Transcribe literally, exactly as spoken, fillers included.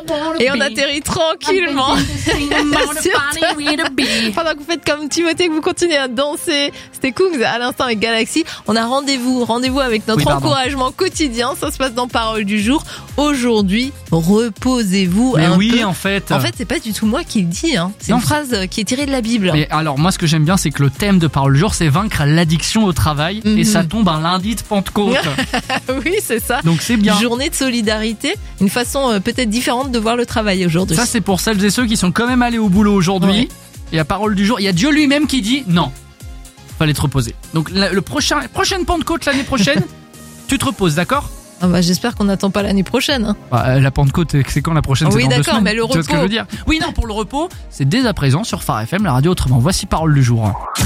Et on atterrit tranquillement. Pendant que vous faites comme Timothée, que vous continuez à danser. C'était Kungs à l'instant avec Galaxy. On a rendez-vous, rendez-vous avec notre oui, encouragement quotidien. Ça se passe dans Parole du jour. Aujourd'hui, reposez-vous. Mais un oui, peu. en fait. En fait, c'est pas du tout moi qui le dis. Hein. C'est non. une phrase qui est tirée de la Bible. Mais alors, moi, ce que j'aime bien, c'est que le thème de Parole du jour, c'est vaincre l'addiction au travail. Mm-hmm. Et ça tombe un lundi de Pentecôte. Oui, c'est ça. Donc c'est bien. Journée de solidarité. Une façon euh, peut-être différente de voir le travail aujourd'hui. Ça, c'est pour celles et ceux qui sont quand même allés au boulot aujourd'hui. Ouais. Et à Parole du jour, il y a Dieu lui-même qui dit non. Fallait te reposer. Donc le prochain, prochaine Pentecôte l'année prochaine, tu te reposes, d'accord? Ah bah, j'espère qu'on n'attend pas l'année prochaine. Hein. Bah, la Pentecôte, c'est quand la prochaine? Oui, c'est dans d'accord, mais le repos. Tu vois ce que je veux dire? Oui, non, pour le repos, c'est dès à présent sur Phare F M, la radio autrement. Voici Parole du jour.